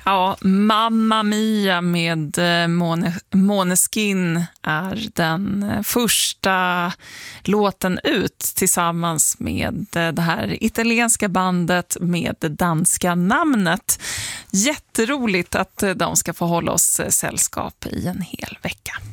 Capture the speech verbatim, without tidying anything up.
Ja, Mamma Mia med Måne, Måneskin är den första låten ut tillsammans med det här italienska bandet med det danska namnet. Jätteroligt att de ska få hålla oss sällskap i en hel vecka.